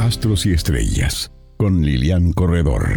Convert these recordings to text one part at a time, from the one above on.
Astros y Estrellas, con Lilian Corredor.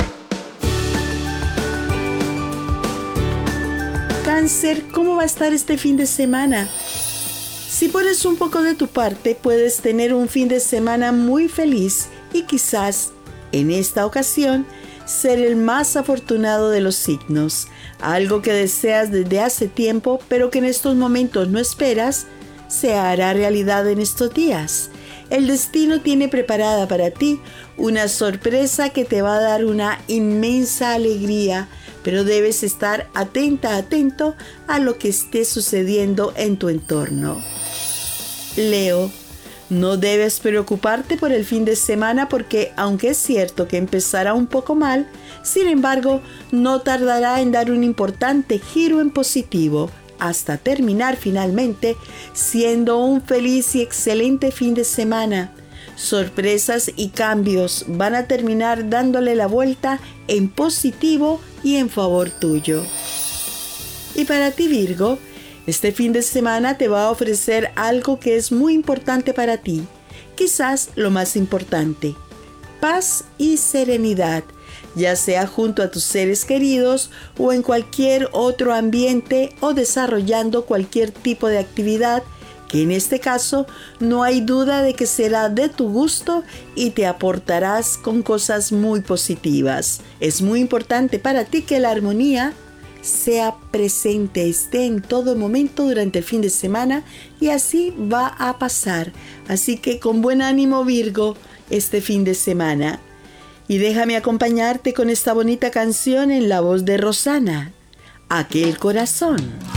Cáncer, ¿cómo va a estar este fin de semana? Si pones un poco de tu parte, puedes tener un fin de semana muy feliz y quizás, en esta ocasión, ser el más afortunado de los signos. Algo que deseas desde hace tiempo, pero que en estos momentos no esperas, se hará realidad en estos días. El destino tiene preparada para ti una sorpresa que te va a dar una inmensa alegría, pero debes estar atento a lo que esté sucediendo en tu entorno. Leo, no debes preocuparte por el fin de semana porque, aunque es cierto que empezará un poco mal, sin embargo, no tardará en dar un importante giro en positivo, hasta terminar finalmente siendo un feliz y excelente fin de semana. Sorpresas y cambios van a terminar dándole la vuelta en positivo y en favor tuyo. Y para ti, Virgo, este fin de semana te va a ofrecer algo que es muy importante para ti, quizás lo más importante: paz y serenidad, ya sea junto a tus seres queridos o en cualquier otro ambiente o desarrollando cualquier tipo de actividad que en este caso no hay duda de que será de tu gusto y te aportarás con cosas muy positivas. Es muy importante para ti que la armonía sea presente, esté en todo momento durante el fin de semana, y así va a pasar. Así que con buen ánimo, Virgo, este fin de semana. Y déjame acompañarte con esta bonita canción en la voz de Rosana, Aquel Corazón.